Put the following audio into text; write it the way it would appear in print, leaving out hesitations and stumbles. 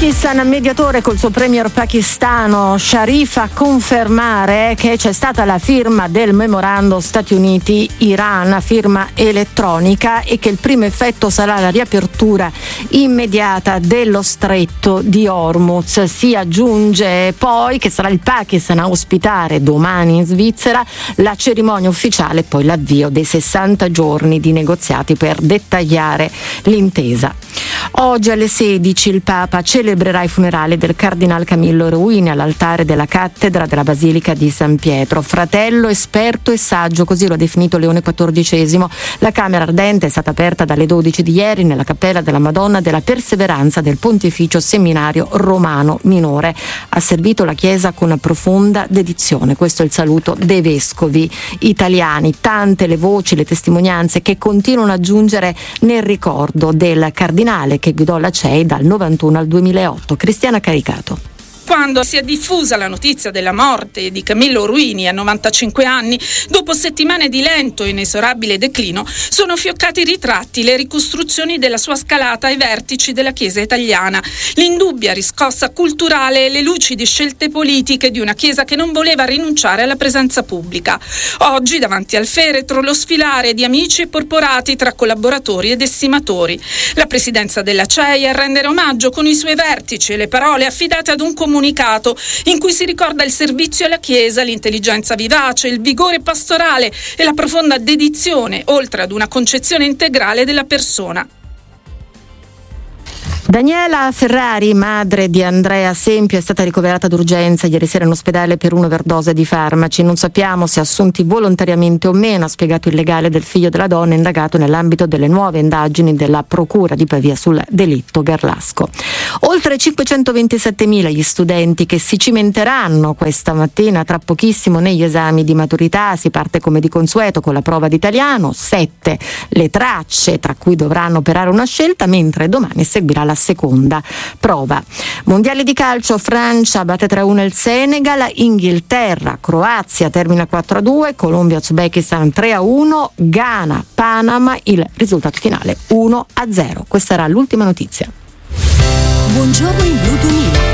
Pakistan mediatore col suo premier pakistano Sharif a confermare che c'è stata la firma del memorando Stati Uniti-Iran, firma elettronica, e che il primo effetto sarà la riapertura immediata dello stretto di Hormuz. Si aggiunge poi che sarà il Pakistan a ospitare domani in Svizzera la cerimonia ufficiale e poi l'avvio dei 60 giorni di negoziati per dettagliare l'intesa. Oggi alle 16 il Papa celebrerà i funerali del cardinal Camillo Ruini all'altare della cattedra della Basilica di San Pietro. Fratello, esperto e saggio, così lo ha definito Leone XIV. La Camera Ardente è stata aperta dalle 12 di ieri nella Cappella della Madonna della Perseveranza del Pontificio Seminario Romano Minore. Ha servito la Chiesa con profonda dedizione. Questo è il saluto dei vescovi italiani. Tante le voci, le testimonianze che continuano a giungere nel ricordo del cardinale che guidò la CEI dal 91 al 2008. Cristiana Caricato. Quando si è diffusa la notizia della morte di Camillo Ruini a 95 anni, dopo settimane di lento e inesorabile declino, sono fioccati i ritratti, le ricostruzioni della sua scalata ai vertici della Chiesa italiana, l'indubbia riscossa culturale e le lucidi scelte politiche di una Chiesa che non voleva rinunciare alla presenza pubblica. Oggi, davanti al feretro, lo sfilare di amici e porporati tra collaboratori ed estimatori. La presidenza della CEI a rendere omaggio con i suoi vertici e le parole affidate ad un comunicato in cui si ricorda il servizio alla Chiesa, l'intelligenza vivace, il vigore pastorale e la profonda dedizione, oltre ad una concezione integrale della persona. Daniela Ferrari, madre di Andrea Sempio, è stata ricoverata d'urgenza ieri sera in ospedale per un'overdose di farmaci. Non sappiamo se assunti volontariamente o meno, ha spiegato il legale del figlio della donna indagato nell'ambito delle nuove indagini della Procura di Pavia sul delitto Garlasco. Oltre 527.000 gli studenti che si cimenteranno questa mattina tra pochissimo negli esami di maturità. Si parte come di consueto con la prova di italiano, 7 le tracce tra cui dovranno operare una scelta, mentre domani seguirà la seconda prova. Mondiali di calcio: Francia batte 3-1 il Senegal, Inghilterra, Croazia termina 4-2, Colombia, Uzbekistan 3-1, Ghana, Panama, il risultato finale 1-0. Questa era l'ultima notizia. Buongiorno in Blu 2000.